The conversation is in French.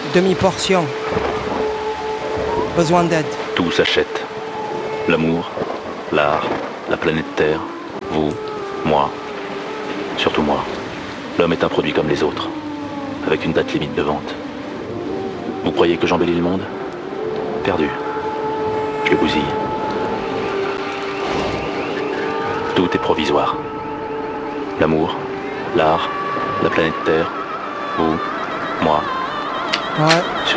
Demi-portion. Besoin d'aide. Tout s'achète. L'amour, l'art, la planète Terre, vous, moi, surtout moi. L'homme est un produit comme les autres, avec une date limite de vente. Vous croyez que j'embellis le monde? Perdu. Je le bousille. Tout est provisoire. L'amour, l'art, la planète Terre, vous, moi, Ouais. surtout